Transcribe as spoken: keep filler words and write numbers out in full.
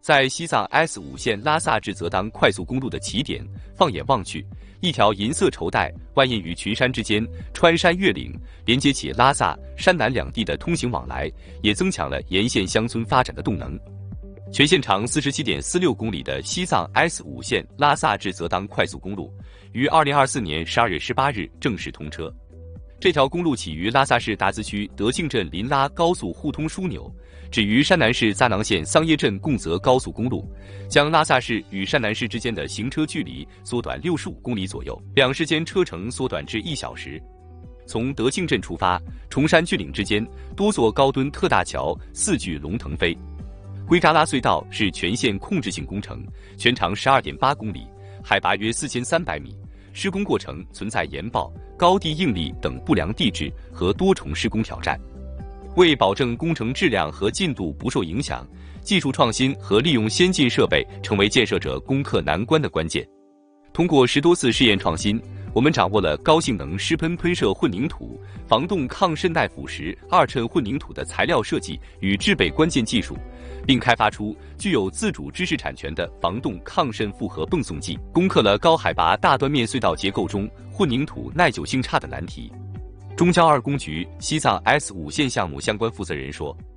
在西藏 S 五 线拉萨至泽当快速公路的起点，放眼望去，一条银色绸带蜿蜒于群山之间，穿山越岭，连接起拉萨、山南两地的通行往来，也增强了沿线乡村发展的动能。全线长 四十七点四六公里的西藏 S 五 线拉萨至泽当快速公路，于二零二四年十二月十八日正式通车。这条公路起于拉萨市达孜区德庆镇林拉高速互通枢纽，止于山南市扎囊县桑耶镇贡泽高速公路，将拉萨市与山南市之间的行车距离缩短六十五公里左右，两市间车程缩短至一小时。从德庆镇出发，崇山峻岭之间，多座高墩特大桥四巨龙腾飞。灰扎拉隧道是全线控制性工程，全长 十二点八公里，海拔约四千三百米，施工过程存在岩爆、高地应力等不良地质和多重施工挑战。为保证工程质量和进度不受影响，技术创新和利用先进设备成为建设者攻克难关的关键。通过十多次试验创新，我们掌握了高性能湿喷喷射混凝土、防冻抗渗耐腐蚀二衬混凝土的材料设计与制备关键技术，并开发出具有自主知识产权的防冻抗渗复合泵送剂，攻克了高海拔大端面隧道结构中混凝土耐久性差的难题。中交二工局西藏 S 五 线项目相关负责人说，